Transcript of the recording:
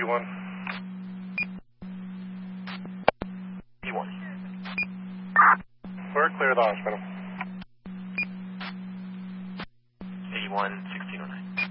81. P1. We're clear of the hospital. 81,